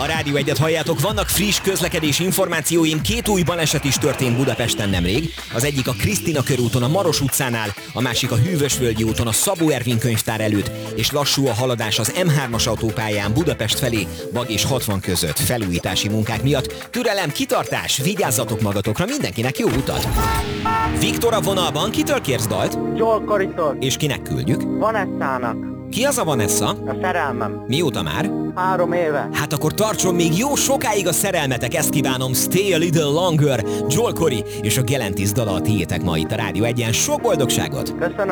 Rádió Egyet halljátok, vannak friss közlekedési információim, 2 új baleset is történt Budapesten nemrég. Az egyik a Krisztina körúton a Maros utcánál, a másik a Hűvösvölgyi úton a Szabó Ervin könyvtár előtt, és lassú a haladás az M3-as autópályán Budapest felé, Bag és 60 között felújítási munkák miatt. Türelem, kitartás, vigyázzatok magatokra, mindenkinek jó utat! Viktor a vonalban, kitől kérsz dalt? Joel Corey-tól. És kinek küldjük? Vanessa-nak. Ki az a Vanessa? A szerelmem. Mióta már? 3 éve. Hát akkor tartson még jó sokáig a szerelmetek, ezt kívánom, Stay a Little Longer, Joel Corey és a Galantis dala a tiétek ma itt a Rádió Egyen. Sok boldogságot! Köszönöm.